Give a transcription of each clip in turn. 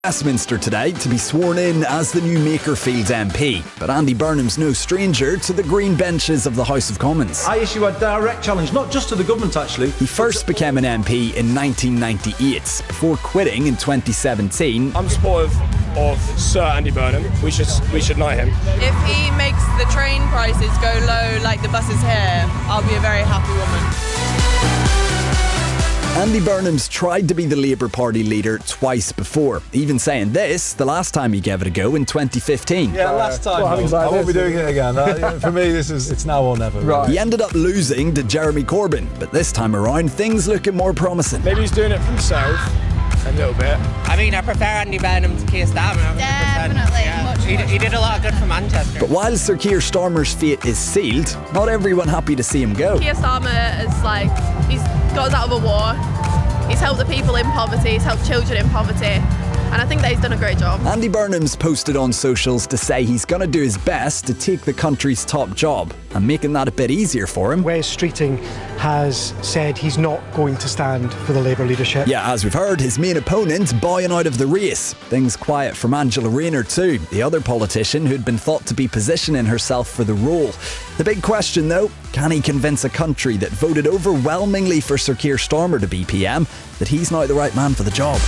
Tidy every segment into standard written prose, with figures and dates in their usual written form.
Westminster today to be sworn in as the new Makerfield MP. But Andy Burnham's no stranger to the green benches of the House of Commons. I issue a direct challenge, not just to the government actually. He first became an MP in 1998 before quitting in 2017. I'm supportive of Sir Andy Burnham. We should knight him. If he makes the train prices go low like the buses here, I'll be a very happy woman. Andy Burnham's tried to be the Labour Party leader twice before, even saying this the last time he gave it a go in 2015. Yeah, last time. I won't be doing it again. For me, it's now or never. Right. He ended up losing to Jeremy Corbyn, but this time around things looking more promising. Maybe he's doing it for himself a little bit. I mean, I prefer Andy Burnham to Keir Starmer. 100%. Definitely. Yeah. He did a lot of good for Manchester. But while Sir Keir Starmer's fate is sealed, not everyone happy to see him go. Keir Starmer is he's got us out of a war. He's helped the people in poverty, he's helped children in poverty, and I think that he's done a great job. Andy Burnham's posted on socials to say he's going to do his best to take the country's top job, and making that a bit easier for him. Wes Streeting has said he's not going to stand for the Labour leadership. Yeah, as we've heard, his main opponent bowing out of the race. Things quiet from Angela Rayner too, the other politician who'd been thought to be positioning herself for the role. The big question though, can he convince a country that voted overwhelmingly for Sir Keir Starmer to be PM that he's now the right man for the job?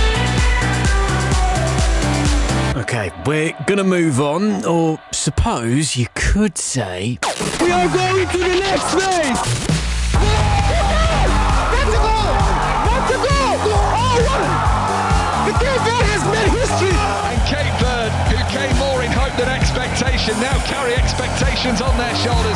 Okay, we're gonna move on, or suppose you could say we are going to the next phase! That's a goal! That's a goal! Oh, the Cape Verde has made history! And Cape Verde, who came more in hope than expectation, now carry expectations on their shoulders.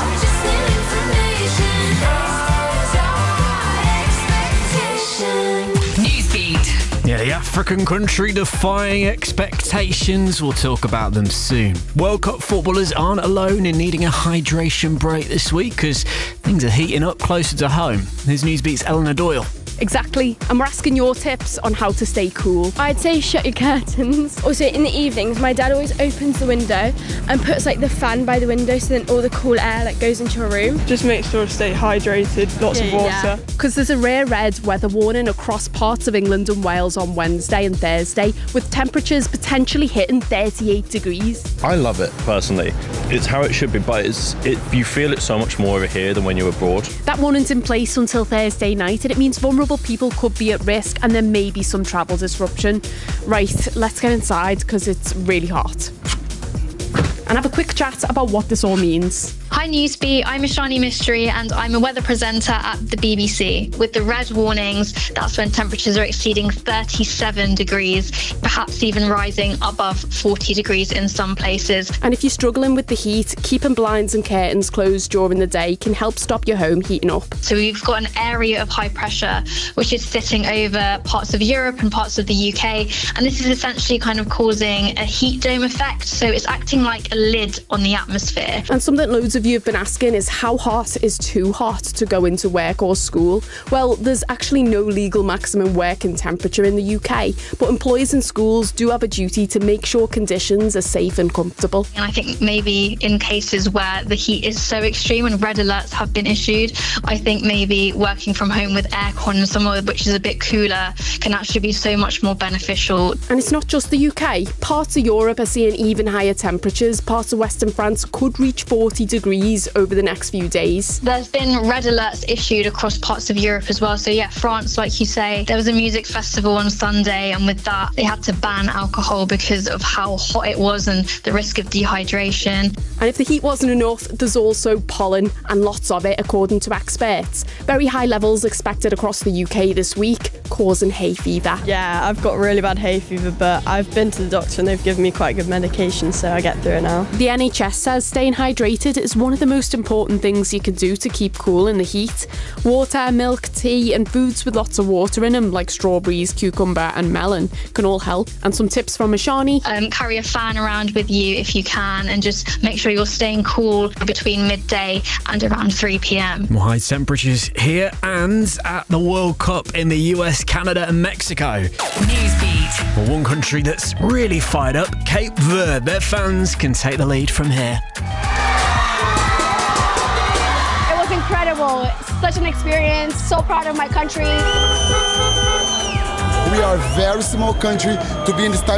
Yeah, the African country defying expectations. We'll talk about them soon. World Cup footballers aren't alone in needing a hydration break this week because things are heating up closer to home. Here's Newsbeat's Eleanor Doyle. Exactly, and we're asking your tips on how to stay cool. I'd say shut your curtains. Also, in the evenings, my dad always opens the window and puts the fan by the window so then all the cool air goes into your room. Just make sure to stay hydrated, lots of water. Because there's a rare red weather warning across parts of England and Wales on Wednesday and Thursday, with temperatures potentially hitting 38 degrees. I love it, personally. It's how it should be, but you feel it so much more over here than when you're abroad. That warning's in place until Thursday night, and it means vulnerable people could be at risk and there may be some travel disruption. Right, let's get inside because it's really hot. And have a quick chat about what this all means. Hi Newsbeat, I'm Ishani Mystery and I'm a weather presenter at the BBC. With the red warnings, that's when temperatures are exceeding 37 degrees, perhaps even rising above 40 degrees in some places. And if you're struggling with the heat, keeping blinds and curtains closed during the day can help stop your home heating up. So we've got an area of high pressure which is sitting over parts of Europe and parts of the UK, and this is essentially kind of causing a heat dome effect, so it's acting like a lid on the atmosphere. And something loads of you have been asking is how hot is too hot to go into work or school? Well, there's actually no legal maximum working temperature in the UK, but employers and schools do have a duty to make sure conditions are safe and comfortable. And I think maybe in cases where the heat is so extreme and red alerts have been issued, I think maybe working from home with aircon somewhere which is a bit cooler can actually be so much more beneficial. And it's not just the UK. Parts of Europe are seeing even higher temperatures. Parts of Western France could reach 40 degrees over the next few days. There's been red alerts issued across parts of Europe as well. So yeah, France, like you say, there was a music festival on Sunday, and with that they had to ban alcohol because of how hot it was and the risk of dehydration. And if the heat wasn't enough, there's also pollen, and lots of it according to experts. Very high levels expected across the UK this week, causing hay fever. Yeah, I've got really bad hay fever, but I've been to the doctor and they've given me quite good medication, so I get through it now. The NHS says staying hydrated is one of the most important things you can do to keep cool in the heat. Water, milk, tea and foods with lots of water in them, like strawberries, cucumber and melon, can all help. And some tips from Ishani. Carry a fan around with you if you can, and just make sure you're staying cool between midday and around 3 p.m. More high temperatures here and at the World Cup in the US, Canada and Mexico. Newsbeat. Well, one country that's really fired up, Cape Verde. Their fans can take the lead from here. It was incredible. Such an experience. So proud of my country. We are a very small country to be in this type